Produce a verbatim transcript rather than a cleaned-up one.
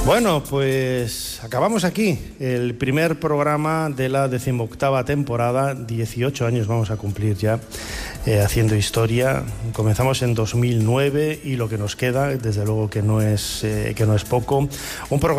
Bueno, pues acabamos aquí el primer programa de la decimoctava temporada. dieciocho años vamos a cumplir ya eh, haciendo historia. Comenzamos en dos mil nueve y lo que nos queda, desde luego que no es, eh, que no es poco. Un programa